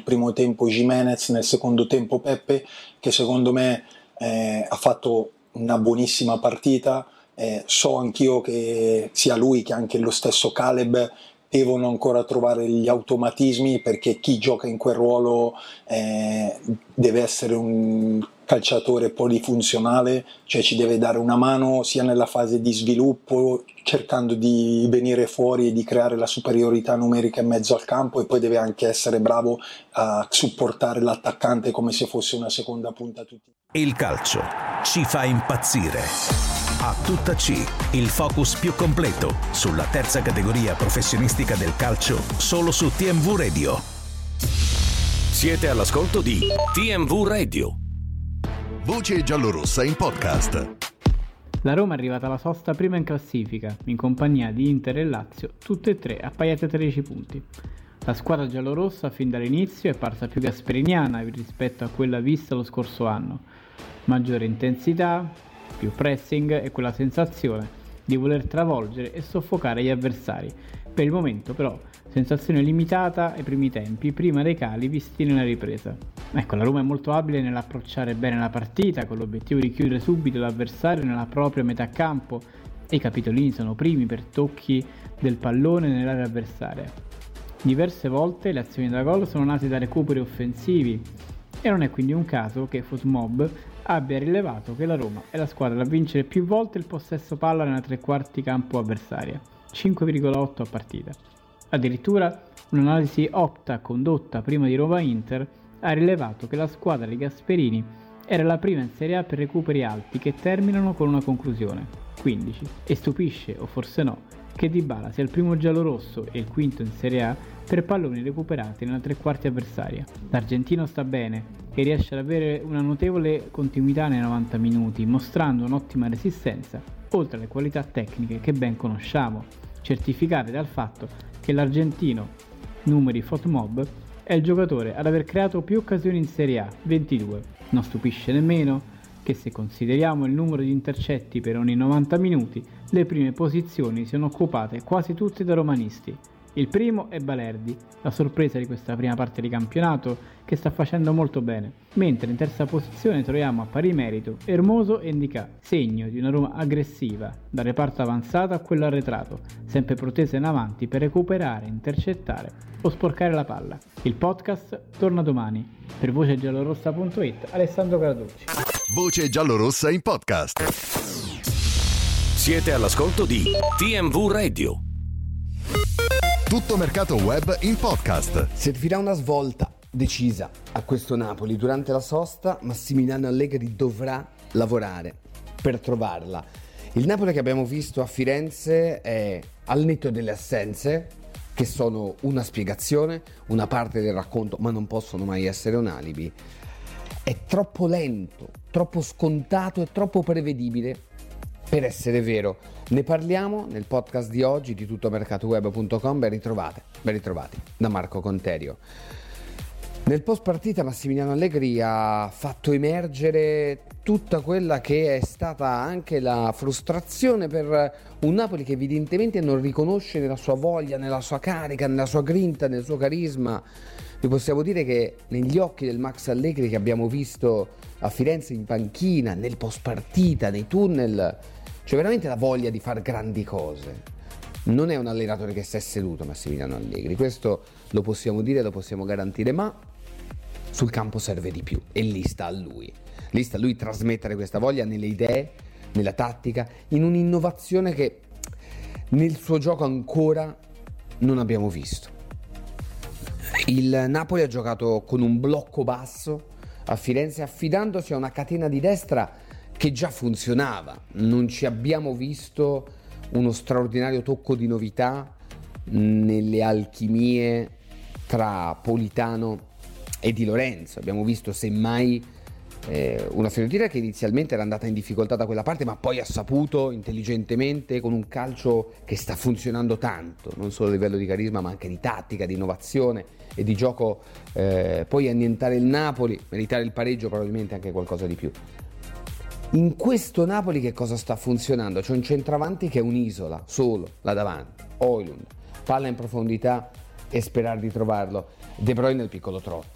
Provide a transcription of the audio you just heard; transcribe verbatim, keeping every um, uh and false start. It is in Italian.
primo tempo Giménez, nel secondo tempo Pepe, che secondo me eh, ha fatto una buonissima partita. Eh, so anch'io che sia lui che anche lo stesso Caleb devono ancora trovare gli automatismi, perché chi gioca in quel ruolo eh, deve essere un calciatore polifunzionale, cioè ci deve dare una mano sia nella fase di sviluppo, cercando di venire fuori e di creare la superiorità numerica in mezzo al campo, e poi deve anche essere bravo a supportare l'attaccante come se fosse una seconda punta. Tutti. Il calcio ci fa impazzire. A tutta C, il focus più completo sulla terza categoria professionistica del calcio, solo su T M V Radio. Siete all'ascolto di T M V Radio. Voce giallorossa in podcast. La Roma è arrivata alla sosta prima in classifica, in compagnia di Inter e Lazio, tutte e tre appaiate a tredici punti. La squadra giallorossa fin dall'inizio è parsa più gasperiniana rispetto a quella vista lo scorso anno. Maggiore intensità, più pressing e quella sensazione di voler travolgere e soffocare gli avversari. Per il momento però sensazione limitata ai primi tempi, prima dei cali visti nella ripresa. Ecco, la Roma è molto abile nell'approcciare bene la partita, con l'obiettivo di chiudere subito l'avversario nella propria metà campo, e i capitolini sono primi per tocchi del pallone nell'area avversaria. Diverse volte le azioni da gol sono nate da recuperi offensivi, e non è quindi un caso che Fotmob abbia rilevato che la Roma è la squadra a vincere più volte il possesso palla nella tre quarti campo avversaria, cinque virgola otto a partita. Addirittura un'analisi Opta condotta prima di Roma-Inter ha rilevato che la squadra di Gasperini era la prima in Serie A per recuperi alti che terminano con una conclusione, quindici, e stupisce, o forse no, che Dybala sia il primo giallorosso e il quinto in Serie A per palloni recuperati nella tre quarti avversaria. L'argentino sta bene e riesce ad avere una notevole continuità nei novanta minuti, mostrando un'ottima resistenza, oltre alle qualità tecniche che ben conosciamo, certificate dal fatto che l'argentino, numeri Fotmob, è il giocatore ad aver creato più occasioni in Serie A, ventidue. Non stupisce nemmeno che, se consideriamo il numero di intercetti per ogni novanta minuti, le prime posizioni siano occupate quasi tutte da romanisti. Il primo è Balerdi, la sorpresa di questa prima parte di campionato, che sta facendo molto bene, mentre in terza posizione troviamo a pari merito Hermoso e Ndicà, segno di una Roma aggressiva, dal reparto avanzato a quello arretrato, sempre protesa in avanti per recuperare, intercettare o sporcare la palla. Il podcast torna domani. Per voce giallorossa punto it, Alessandro Carducci. Voce giallorossa in podcast. Siete all'ascolto di T M V Radio. Tutto mercato web in podcast. Servirà una svolta decisa a questo Napoli durante la sosta. Massimiliano Allegri dovrà lavorare per trovarla. Il Napoli che abbiamo visto a Firenze è al netto delle assenze, che sono una spiegazione, una parte del racconto, ma non possono mai essere un alibi. È troppo lento, troppo scontato e troppo prevedibile per essere vero. Ne parliamo nel podcast di oggi di tutto mercato web punto com. Ben ritrovate, ben ritrovati da Marco Conterio. Nel post partita Massimiliano Allegri ha fatto emergere tutta quella che è stata anche la frustrazione per un Napoli che evidentemente non riconosce nella sua voglia, nella sua carica, nella sua grinta, nel suo carisma. Vi possiamo dire che negli occhi del Max Allegri che abbiamo visto a Firenze in panchina, nel post partita, nei tunnel, c'è veramente la voglia di fare grandi cose. Non è un allenatore che si è seduto Massimiliano Allegri, questo lo possiamo dire, lo possiamo garantire, ma sul campo serve di più e lì sta a lui. Lì sta a lui trasmettere questa voglia nelle idee, nella tattica, in un'innovazione che nel suo gioco ancora non abbiamo visto. Il Napoli ha giocato con un blocco basso a Firenze, affidandosi a una catena di destra che già funzionava. Non ci abbiamo visto uno straordinario tocco di novità nelle alchimie tra Politano e Di Lorenzo. Abbiamo visto semmai eh, una Fiorentina che inizialmente era andata in difficoltà da quella parte, ma poi ha saputo intelligentemente, con un calcio che sta funzionando tanto, non solo a livello di carisma ma anche di tattica, di innovazione e di gioco, eh, poi annientare il Napoli, meritare il pareggio, probabilmente anche qualcosa di più. In questo Napoli che cosa sta funzionando? C'è un centravanti che è un'isola, solo, là davanti, Højlund, palla in profondità e sperare di trovarlo. De Bruyne nel piccolo tro-